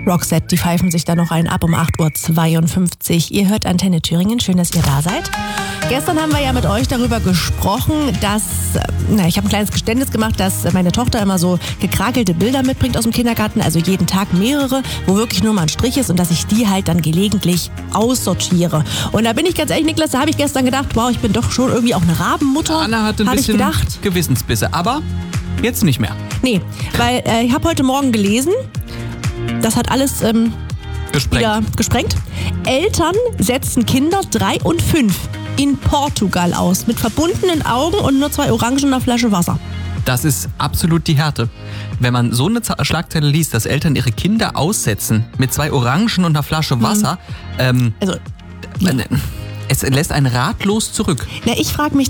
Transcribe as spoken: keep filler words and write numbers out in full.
Roxette, die pfeifen sich da noch einen ab um acht Uhr zweiundfünfzig. Ihr hört Antenne Thüringen, schön, dass ihr da seid. Gestern haben wir ja mit euch darüber gesprochen, dass, na, ich habe ein kleines Geständnis gemacht, dass meine Tochter immer so gekrakelte Bilder mitbringt aus dem Kindergarten, also jeden Tag mehrere, wo wirklich nur mal ein Strich ist und dass ich die halt dann gelegentlich aussortiere. Und da bin ich ganz ehrlich, Niklas, da habe ich gestern gedacht, wow, ich bin doch schon irgendwie auch eine Rabenmutter. Anna hatte ein hab bisschen ich gedacht. Gewissensbisse, aber jetzt nicht mehr. Nee, weil äh, ich habe heute Morgen gelesen, das hat alles ähm, Gesprengt. wieder gesprengt. Eltern setzen Kinder drei und fünf in Portugal aus, mit verbundenen Augen und nur zwei Orangen und einer Flasche Wasser. Das ist absolut die Härte. Wenn man so eine Z- Schlagzeile liest, dass Eltern ihre Kinder aussetzen mit zwei Orangen und einer Flasche Wasser, mhm. ähm, Also, äh, es lässt einen ratlos zurück. na, ich frage mich